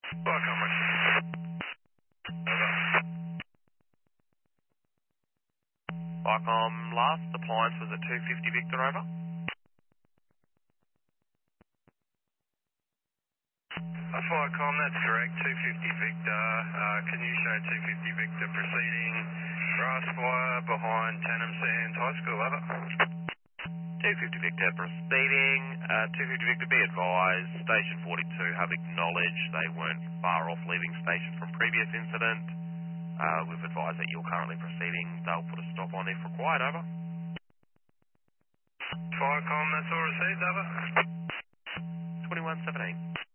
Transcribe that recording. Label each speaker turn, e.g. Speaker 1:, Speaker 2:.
Speaker 1: Welcome, Richard.
Speaker 2: Vicom, last appliance was at 250 Victor, over.
Speaker 1: Vicom, that's correct. 250 Victor. Can you show 250 Victor proceeding grass fire behind Tanham Sands High School, over?
Speaker 2: 250 Victor proceeding. 250 Victor, be advised. Station 42 have acknowledged they weren't far off leaving station from previous incident. We've advised that you're currently proceeding. They'll put a stop on if required, over.
Speaker 1: Vicom, that's all received, over.
Speaker 2: 2117.